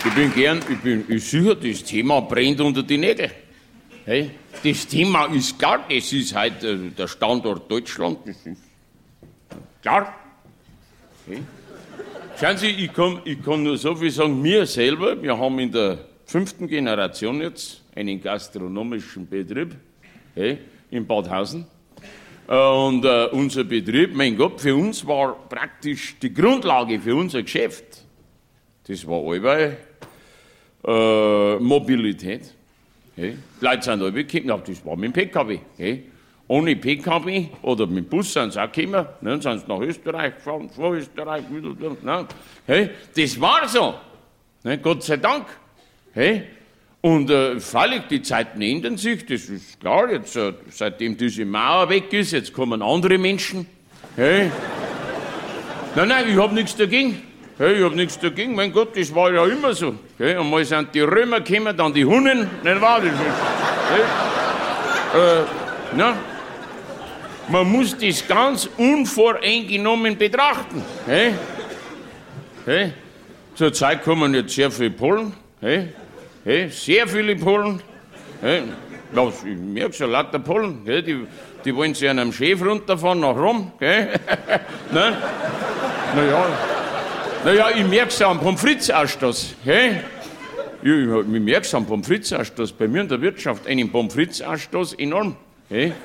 Ich sicher, das Thema brennt unter die Nägel. Hey, das Thema ist klar, das ist halt der Standort Deutschland, das ist klar. Hey. Schauen Sie, ich kann nur so viel sagen, wir selber, wir haben in der 5. Generation jetzt einen gastronomischen Betrieb, hey, in Badhausen. Und unser Betrieb, mein Gott, für uns war praktisch die Grundlage für unser Geschäft. Das war allweil Mobilität. Hey. Die Leute sind alle gekommen, das war mit dem PKW. Hey. Ohne PKW oder mit dem Bus sind sie auch gekommen, dann sind sie nach Österreich gefahren, vor Österreich wieder. Ne. Hey. Das war so, ne, Gott sei Dank. Hey. Und freilich, die Zeiten ändern sich, das ist klar, jetzt, seitdem diese Mauer weg ist, jetzt kommen andere Menschen. Hey. Nein, ich habe nichts dagegen. Hey, ich habe nichts dagegen, mein Gott, das war ja immer so. Hey, einmal sind die Römer gekommen, dann die Hunnen, nicht wahr? Das ist, hey. Na, man muss das ganz unvoreingenommen betrachten. Hey. Hey. Zur Zeit kommen jetzt sehr viele Polen. Hey. Hey. Sehr viele Polen. Hey. Ja, ich merke schon, lauter Polen. Hey. Die wollen sich an einem Schiff runterfahren nach Rom. Hey. Naja, ich merke es am Pommes frites-Ausstoß. Hey? Ich merke es am Pommes frites-Ausstoß. Bei mir in der Wirtschaft einen Pommes frites-Ausstoß enorm. Hey?